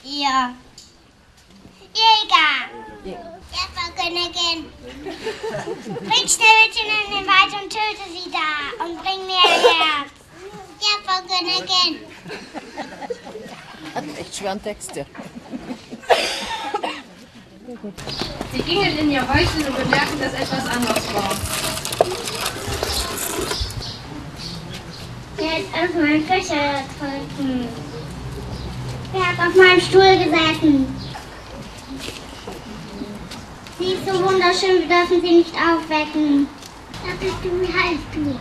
ihr? Jäger. Ja, Frau Königin. Bring Schneewittchen in den Wald und töte sie da und bring mir ein Herz. Ja, Frau Königin. Hat echt schweren Texte. Sie gingen in ihr Häuschen und bemerkten, dass etwas anders war. Der ist aus meinem Fächer getrunken. Der hat auf meinem Stuhl gesessen. Sie ist so wunderschön, wir dürfen sie nicht aufwecken. Da bist du, wie heißt du?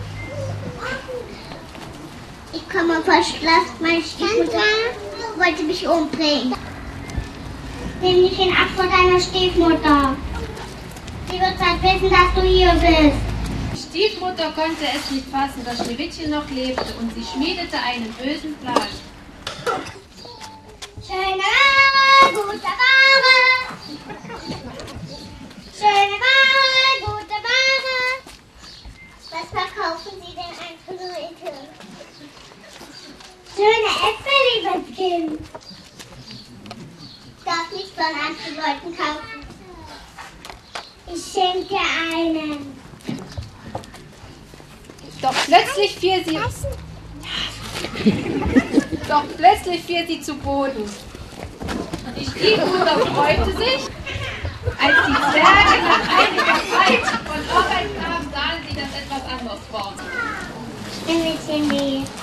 Ich komme vom Schloss, meine Stiefmutter wollte mich umbringen. Nimm dich ihn ab von deiner Stiefmutter. Sie wird bald wissen, dass du hier bist. Die Stiefmutter konnte es nicht fassen, dass Schneewittchen noch lebte, und sie schmiedete einen bösen Plan. Schöne Ware, gute Ware. Schöne Ware, gute Ware. Was verkaufen Sie denn einfach Leute? Schöne Äpfel, liebes Kind. Ich darf nicht von anderen Leuten kaufen. Ich schenke dir einen. Doch plötzlich fiel sie zu Boden. Die Stiefmutter freute sich. Als die Zwerge nach einiger Zeit von Arbeit kamen, sahen sie, dass etwas anders war. Schneewittchen,